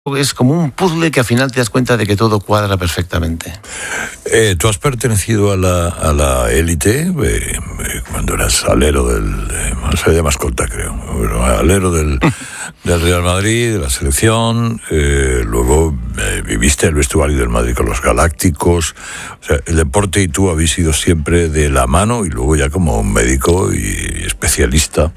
Es como un puzzle que al final te das cuenta de que todo cuadra perfectamente. Tú has pertenecido a la élite cuando eras alero se llama escolta, creo, pero alero del Real Madrid, de la selección, luego viviste el vestuario del Madrid con los Galácticos. O sea, el deporte y tú habéis ido siempre de la mano, y luego ya como un médico y especialista.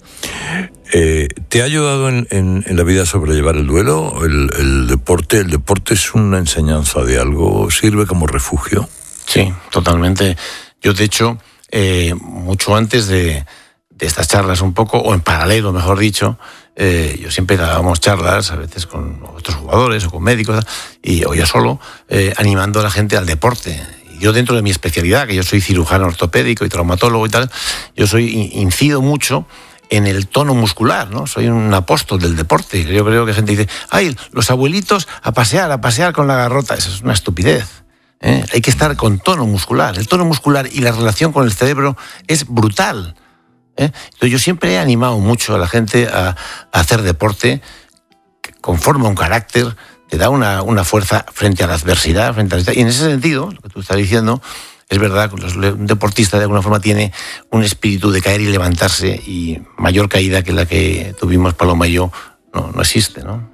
¿Te ha ayudado en la vida a sobrellevar el duelo? ¿El deporte es una enseñanza de algo? ¿Sirve como refugio? Sí, totalmente. Yo, de hecho, mucho antes de estas charlas un poco, o en paralelo, mejor dicho, yo siempre dábamos charlas, a veces con otros jugadores o con médicos, o yo solo, animando a la gente al deporte. Yo, dentro de mi especialidad, que yo soy cirujano ortopédico y traumatólogo y tal, incido mucho en el tono muscular, ¿no? Soy un apóstol del deporte. Yo creo que gente dice, ¡ay, los abuelitos a pasear con la garrota! Eso es una estupidez. Hay que estar con tono muscular. El tono muscular y la relación con el cerebro es brutal. Entonces, yo siempre he animado mucho a la gente a hacer deporte, que conforma un carácter, te da una fuerza frente a la adversidad, y en ese sentido, lo que tú estás diciendo, es verdad que un deportista de alguna forma tiene un espíritu de caer y levantarse, y mayor caída que la que tuvimos Paloma y yo no existe, ¿no?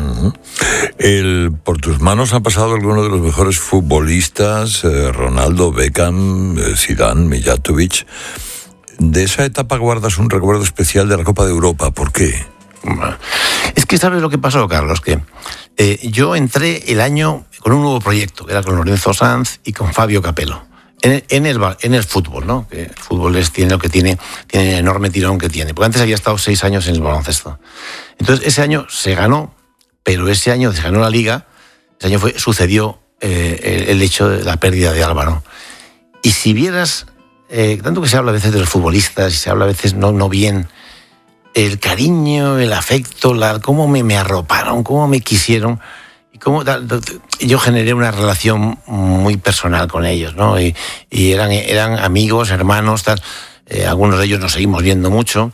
Uh-huh. Por tus manos han pasado algunos de los mejores futbolistas, Ronaldo, Beckham, Zidane, Mijatovic. De esa etapa guardas un recuerdo especial de la Copa de Europa. ¿Por qué? Es que ¿sabes lo que pasó, Carlos? Que yo entré el año con un nuevo proyecto, que era con Lorenzo Sanz y con Fabio Capello. En el fútbol, ¿no? Que el fútbol tiene lo que tiene el enorme tirón que tiene. Porque antes había estado 6 años en el baloncesto. Entonces, ese año se ganó, pero ese año se ganó la Liga. Ese año sucedió el hecho de la pérdida de Álvaro. Y si vieras, tanto que se habla a veces de los futbolistas, y se habla a veces no bien, el cariño, el afecto, cómo me arroparon, cómo me quisieron, y cómo yo generé una relación muy personal con ellos, ¿no? Y eran amigos, hermanos, tal. Algunos de ellos nos seguimos viendo mucho.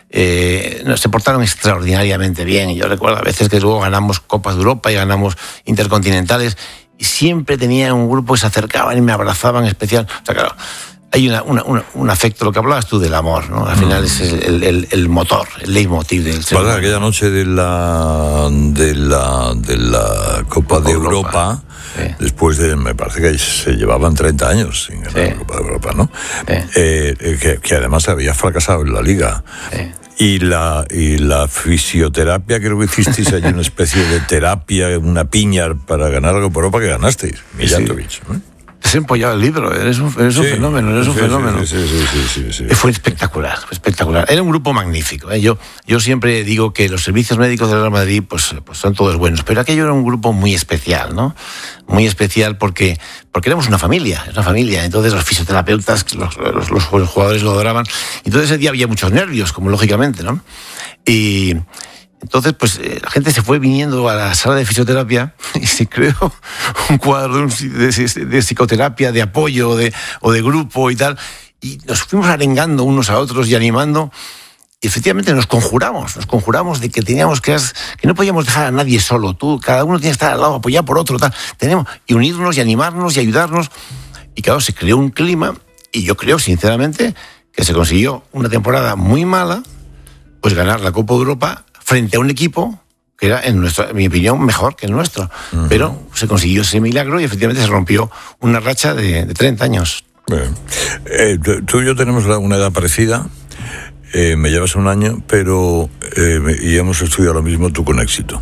Se portaron extraordinariamente bien. Y yo recuerdo a veces que luego ganamos Copas de Europa y ganamos Intercontinentales, y siempre tenía un grupo que se acercaban y me abrazaban especial. O sea, claro, hay un afecto, lo que hablabas tú del amor, ¿no? Al final es el motor, el leitmotiv del ser humano. Aquella noche de la Copa de Europa, sí. Después me parece que se llevaban 30 años sin ganar la Copa de Europa, ¿no? Que además había fracasado en la Liga. Sí. Y la fisioterapia, creo que hicisteis allí una especie de terapia, una piña para ganar la Copa de Europa, que ganasteis, Mijatovic, sí. ¿No? Has empollado el libro, eres un fenómeno, eres un fenómeno. Sí. Fue espectacular. Era un grupo magnífico. Yo siempre digo que los servicios médicos del Real Madrid pues son todos buenos, pero aquello era un grupo muy especial, ¿no? Muy especial porque éramos una familia. Entonces los fisioterapeutas, los jugadores lo adoraban. Entonces ese día había muchos nervios, como lógicamente, ¿no? Y entonces, pues la gente se fue viniendo a la sala de fisioterapia y se creó un cuadro de psicoterapia, de apoyo o de grupo y tal. Y nos fuimos arengando unos a otros y animando. Y efectivamente nos conjuramos de que teníamos que no podíamos dejar a nadie solo. Cada uno tiene que estar al lado, apoyado por otro, tal. Y unirnos y animarnos y ayudarnos. Y claro, se creó un clima, y yo creo, sinceramente, que se consiguió una temporada muy mala, pues ganar la Copa de Europa frente a un equipo que era, en mi opinión, mejor que el nuestro. Uh-huh. Pero se consiguió ese milagro y efectivamente se rompió una racha de 30 años. Tú y yo tenemos una edad parecida. Me llevas un año, pero y hemos estudiado lo mismo, tú con éxito.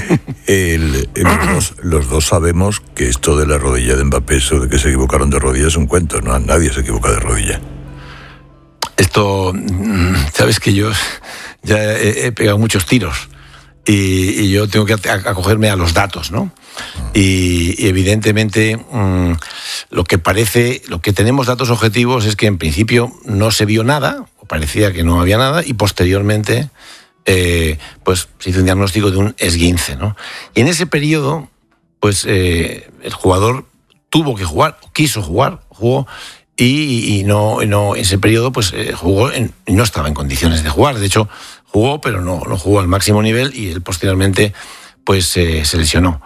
Los dos sabemos que esto de la rodilla de Mbappé, eso de que se equivocaron de rodilla, es un cuento. No, nadie se equivoca de rodilla. Esto, sabes que yo ya he pegado muchos tiros y yo tengo que acogerme a los datos, ¿no? Y evidentemente lo que tenemos datos objetivos es que en principio no se vio nada, o parecía que no había nada, y posteriormente pues se hizo un diagnóstico de un esguince, ¿no? Y en ese periodo pues el jugador tuvo que jugar, quiso jugar, jugó, y no ese periodo pues jugó no estaba en condiciones de jugar. De hecho, jugó, pero no jugó al máximo nivel, y él posteriormente pues se lesionó.